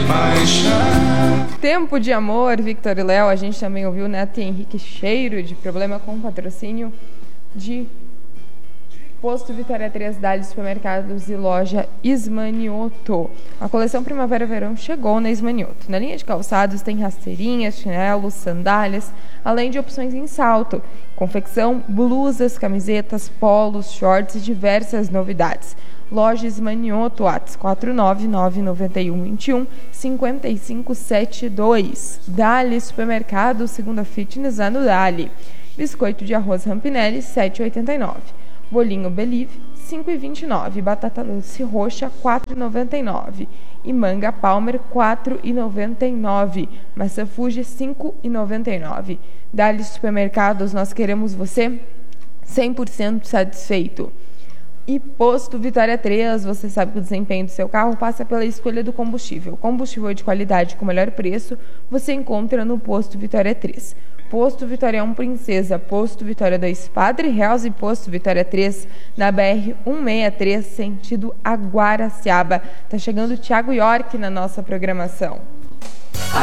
paixão. Tempo de Amor, Victor e Léo. A gente também ouviu Neto e Henrique Cheiro, de Problema com Patrocínio, de Posto Vitória 3, Dali Supermercados e Loja Ismanioto. A coleção Primavera-Verão chegou na Ismanioto. Na linha de calçados tem rasteirinhas, chinelos, sandálias, além de opções em salto, confecção, blusas, camisetas, polos, shorts e diversas novidades. Loja Ismanioto, WhatsApp 49991215572. Dali Supermercado, segunda fitness no Dali. Biscoito de arroz Rampinelli, 7,89. Bolinho Believe, 5,29. Batata doce roxa, 4,99. E manga Palmer, 4,99. Maçã Fuji, 5,99. Dali Supermercados, nós queremos você 100% satisfeito. E Posto Vitória 3, você sabe que o desempenho do seu carro passa pela escolha do combustível. Combustível de qualidade com melhor preço, você encontra no Posto Vitória 3. Posto Vitória 1 Princesa, Posto Vitória 2 Padre Reus e Posto Vitória 3 na BR-163, sentido Aguaraciaba. Tá chegando o Thiago York na nossa programação. A